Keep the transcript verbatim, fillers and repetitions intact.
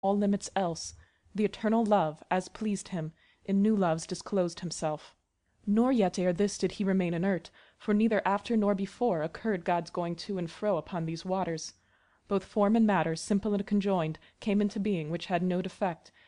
all limits else, the eternal Love, as pleased him, in new loves disclosed himself. Nor yet ere this did he remain inert, for neither after nor before occurred God's going to and fro upon these waters. Both form and matter, simple and conjoined, came into being which had no defect,